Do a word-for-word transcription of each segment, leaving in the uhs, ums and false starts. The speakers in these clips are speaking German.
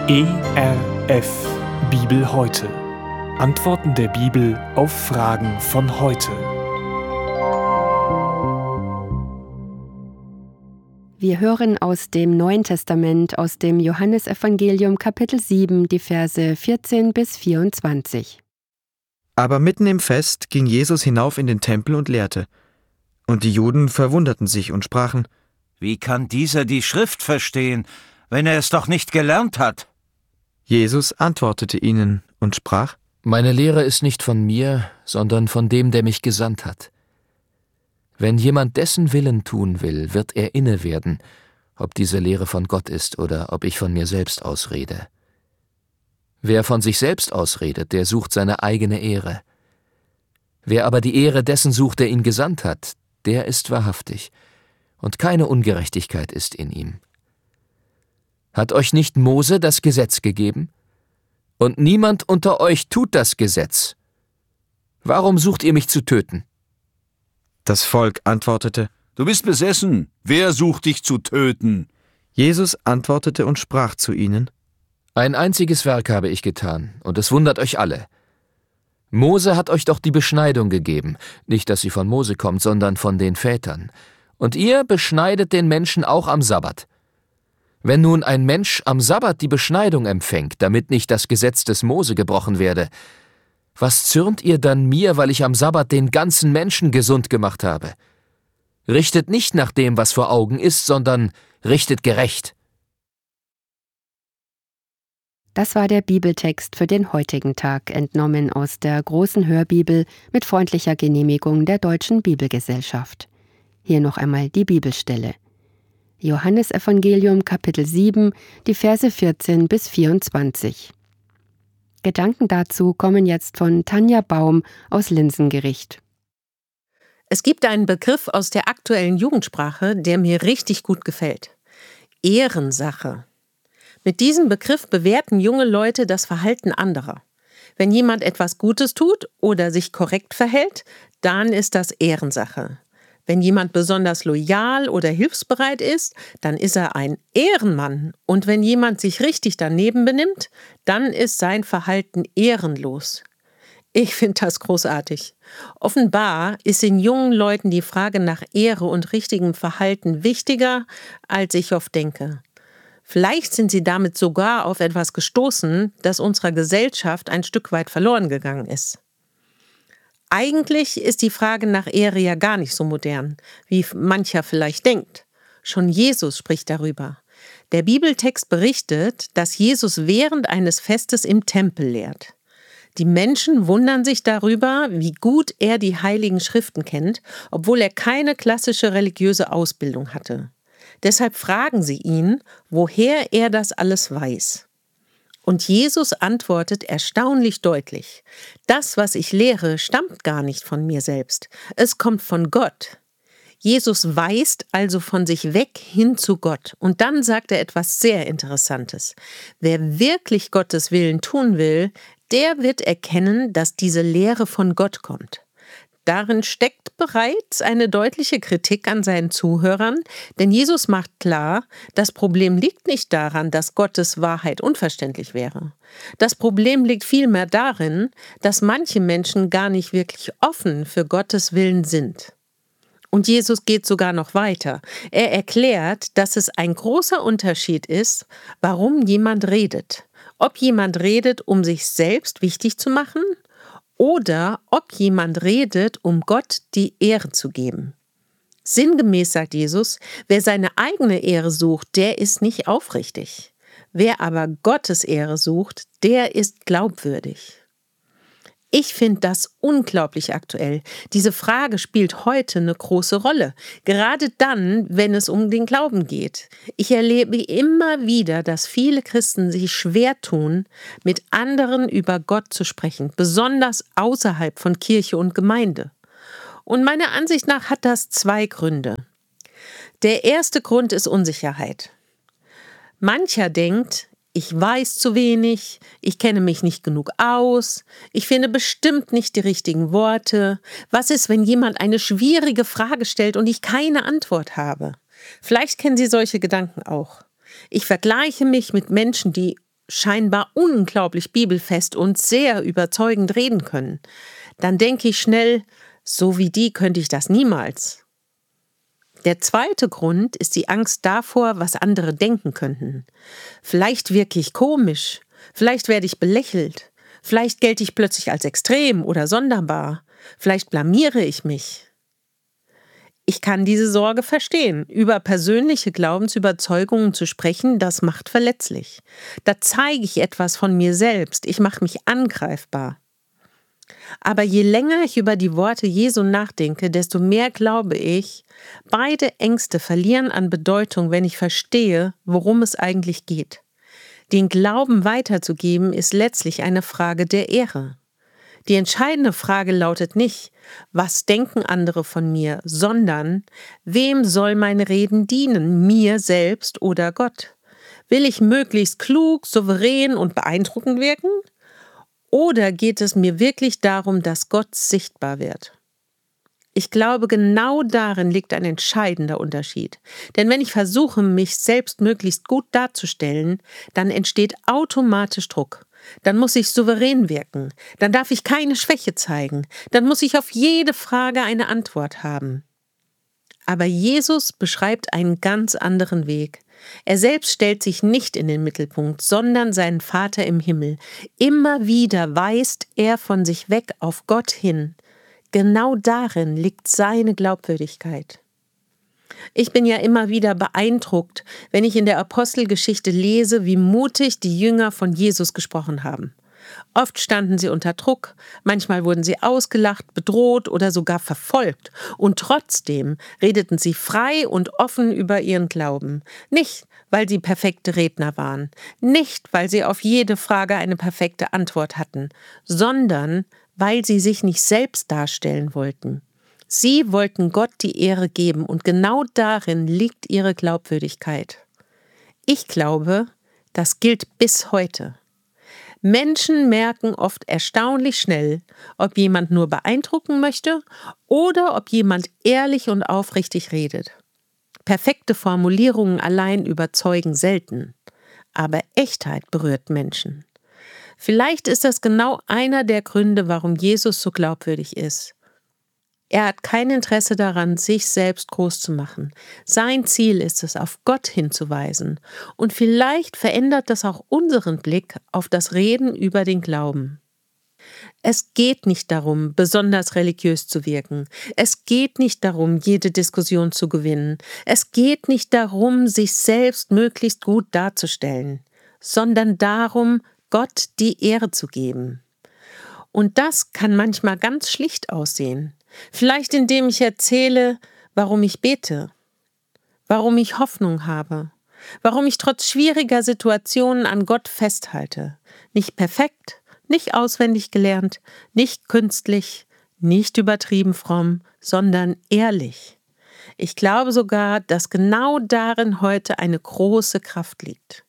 E R F Bibel heute. Antworten der Bibel auf Fragen von heute. Wir hören aus dem Neuen Testament, aus dem Johannesevangelium Kapitel sieben, die Verse vierzehn bis vierundzwanzig. Aber mitten im Fest ging Jesus hinauf in den Tempel und lehrte. Und die Juden verwunderten sich und sprachen: Wie kann dieser die Schrift verstehen, wenn er es doch nicht gelernt hat? Jesus antwortete ihnen und sprach: Meine Lehre ist nicht von mir, sondern von dem, der mich gesandt hat. Wenn jemand dessen Willen tun will, wird er inne werden, ob diese Lehre von Gott ist oder ob ich von mir selbst ausrede. Wer von sich selbst ausredet, der sucht seine eigene Ehre. Wer aber die Ehre dessen sucht, der ihn gesandt hat, der ist wahrhaftig, und keine Ungerechtigkeit ist in ihm. Hat euch nicht Mose das Gesetz gegeben? Und niemand unter euch tut das Gesetz. Warum sucht ihr mich zu töten? Das Volk antwortete: Du bist besessen. Wer sucht dich zu töten? Jesus antwortete und sprach zu ihnen: Ein einziges Werk habe ich getan, und es wundert euch alle. Mose hat euch doch die Beschneidung gegeben, nicht, dass sie von Mose kommt, sondern von den Vätern. Und ihr beschneidet den Menschen auch am Sabbat. Wenn nun ein Mensch am Sabbat die Beschneidung empfängt, damit nicht das Gesetz des Mose gebrochen werde, was zürnt ihr dann mir, weil ich am Sabbat den ganzen Menschen gesund gemacht habe? Richtet nicht nach dem, was vor Augen ist, sondern richtet gerecht. Das war der Bibeltext für den heutigen Tag, entnommen aus der großen Hörbibel mit freundlicher Genehmigung der Deutschen Bibelgesellschaft. Hier noch einmal die Bibelstelle. Johannesevangelium Kapitel sieben, die Verse vierzehn bis vierundzwanzig. Gedanken dazu kommen jetzt von Tanja Baum aus Linsengericht. Es gibt einen Begriff aus der aktuellen Jugendsprache, der mir richtig gut gefällt. Ehrensache. Mit diesem Begriff bewerten junge Leute das Verhalten anderer. Wenn jemand etwas Gutes tut oder sich korrekt verhält, dann ist das Ehrensache. Wenn jemand besonders loyal oder hilfsbereit ist, dann ist er ein Ehrenmann. Und wenn jemand sich richtig daneben benimmt, dann ist sein Verhalten ehrenlos. Ich finde das großartig. Offenbar ist in jungen Leuten die Frage nach Ehre und richtigem Verhalten wichtiger, als ich oft denke. Vielleicht sind sie damit sogar auf etwas gestoßen, das unserer Gesellschaft ein Stück weit verloren gegangen ist. Eigentlich ist die Frage nach Ehre ja gar nicht so modern, wie mancher vielleicht denkt. Schon Jesus spricht darüber. Der Bibeltext berichtet, dass Jesus während eines Festes im Tempel lehrt. Die Menschen wundern sich darüber, wie gut er die Heiligen Schriften kennt, obwohl er keine klassische religiöse Ausbildung hatte. Deshalb fragen sie ihn, woher er das alles weiß. Und Jesus antwortet erstaunlich deutlich: Das, was ich lehre, stammt gar nicht von mir selbst. Es kommt von Gott. Jesus weist also von sich weg hin zu Gott. Und dann sagt er etwas sehr Interessantes. Wer wirklich Gottes Willen tun will, der wird erkennen, dass diese Lehre von Gott kommt. Darin steckt bereits eine deutliche Kritik an seinen Zuhörern, denn Jesus macht klar, das Problem liegt nicht daran, dass Gottes Wahrheit unverständlich wäre. Das Problem liegt vielmehr darin, dass manche Menschen gar nicht wirklich offen für Gottes Willen sind. Und Jesus geht sogar noch weiter. Er erklärt, dass es ein großer Unterschied ist, warum jemand redet. Ob jemand redet, um sich selbst wichtig zu machen, oder ob jemand redet, um Gott die Ehre zu geben. Sinngemäß sagt Jesus, wer seine eigene Ehre sucht, der ist nicht aufrichtig. Wer aber Gottes Ehre sucht, der ist glaubwürdig. Ich finde das unglaublich aktuell. Diese Frage spielt heute eine große Rolle, gerade dann, wenn es um den Glauben geht. Ich erlebe immer wieder, dass viele Christen sich schwer tun, mit anderen über Gott zu sprechen, besonders außerhalb von Kirche und Gemeinde. Und meiner Ansicht nach hat das zwei Gründe. Der erste Grund ist Unsicherheit. Mancher denkt, ich weiß zu wenig, ich kenne mich nicht genug aus, ich finde bestimmt nicht die richtigen Worte. Was ist, wenn jemand eine schwierige Frage stellt und ich keine Antwort habe? Vielleicht kennen Sie solche Gedanken auch. Ich vergleiche mich mit Menschen, die scheinbar unglaublich bibelfest und sehr überzeugend reden können, dann denke ich schnell, so wie die könnte ich das niemals. Der zweite Grund ist die Angst davor, was andere denken könnten. Vielleicht wirke ich komisch, vielleicht werde ich belächelt, vielleicht gelte ich plötzlich als extrem oder sonderbar, vielleicht blamiere ich mich. Ich kann diese Sorge verstehen. Über persönliche Glaubensüberzeugungen zu sprechen, das macht verletzlich. Da zeige ich etwas von mir selbst, ich mache mich angreifbar. Aber je länger ich über die Worte Jesu nachdenke, desto mehr glaube ich, beide Ängste verlieren an Bedeutung, wenn ich verstehe, worum es eigentlich geht. Den Glauben weiterzugeben ist letztlich eine Frage der Ehre. Die entscheidende Frage lautet nicht, was denken andere von mir, sondern wem soll mein Reden dienen, mir selbst oder Gott? Will ich möglichst klug, souverän und beeindruckend wirken? Oder geht es mir wirklich darum, dass Gott sichtbar wird? Ich glaube, genau darin liegt ein entscheidender Unterschied. Denn wenn ich versuche, mich selbst möglichst gut darzustellen, dann entsteht automatisch Druck. Dann muss ich souverän wirken. Dann darf ich keine Schwäche zeigen. Dann muss ich auf jede Frage eine Antwort haben. Aber Jesus beschreibt einen ganz anderen Weg. Er selbst stellt sich nicht in den Mittelpunkt, sondern seinen Vater im Himmel. Immer wieder weist er von sich weg auf Gott hin. Genau darin liegt seine Glaubwürdigkeit. Ich bin ja immer wieder beeindruckt, wenn ich in der Apostelgeschichte lese, wie mutig die Jünger von Jesus gesprochen haben. Oft standen sie unter Druck, manchmal wurden sie ausgelacht, bedroht oder sogar verfolgt. Und trotzdem redeten sie frei und offen über ihren Glauben. Nicht, weil sie perfekte Redner waren, nicht, weil sie auf jede Frage eine perfekte Antwort hatten, sondern weil sie sich nicht selbst darstellen wollten. Sie wollten Gott die Ehre geben und genau darin liegt ihre Glaubwürdigkeit. Ich glaube, das gilt bis heute. Menschen merken oft erstaunlich schnell, ob jemand nur beeindrucken möchte oder ob jemand ehrlich und aufrichtig redet. Perfekte Formulierungen allein überzeugen selten, aber Echtheit berührt Menschen. Vielleicht ist das genau einer der Gründe, warum Jesus so glaubwürdig ist. Er hat kein Interesse daran, sich selbst groß zu machen. Sein Ziel ist es, auf Gott hinzuweisen. Und vielleicht verändert das auch unseren Blick auf das Reden über den Glauben. Es geht nicht darum, besonders religiös zu wirken. Es geht nicht darum, jede Diskussion zu gewinnen. Es geht nicht darum, sich selbst möglichst gut darzustellen, sondern darum, Gott die Ehre zu geben. Und das kann manchmal ganz schlicht aussehen. Vielleicht indem ich erzähle, warum ich bete, warum ich Hoffnung habe, warum ich trotz schwieriger Situationen an Gott festhalte. Nicht perfekt, nicht auswendig gelernt, nicht künstlich, nicht übertrieben fromm, sondern ehrlich. Ich glaube sogar, dass genau darin heute eine große Kraft liegt.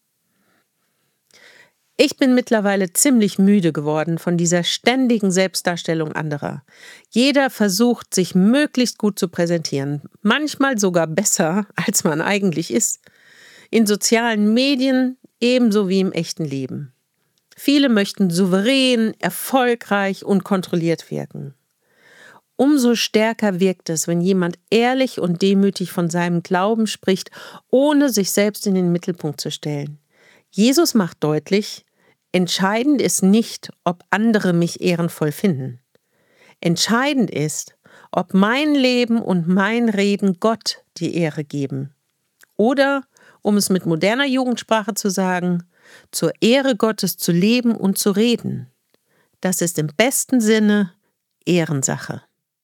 Ich bin mittlerweile ziemlich müde geworden von dieser ständigen Selbstdarstellung anderer. Jeder versucht, sich möglichst gut zu präsentieren, manchmal sogar besser, als man eigentlich ist. In sozialen Medien ebenso wie im echten Leben. Viele möchten souverän, erfolgreich und kontrolliert wirken. Umso stärker wirkt es, wenn jemand ehrlich und demütig von seinem Glauben spricht, ohne sich selbst in den Mittelpunkt zu stellen. Jesus macht deutlich, entscheidend ist nicht, ob andere mich ehrenvoll finden. Entscheidend ist, ob mein Leben und mein Reden Gott die Ehre geben. Oder, um es mit moderner Jugendsprache zu sagen, zur Ehre Gottes zu leben und zu reden. Das ist im besten Sinne Ehrensache.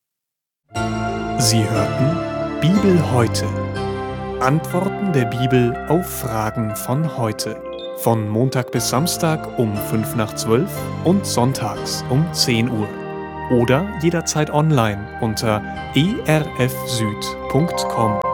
Sie hörten Bibel heute. Antworten der Bibel auf Fragen von heute. Von Montag bis Samstag um fünf nach zwölf und sonntags um zehn Uhr. Oder jederzeit online unter e r f süd punkt com.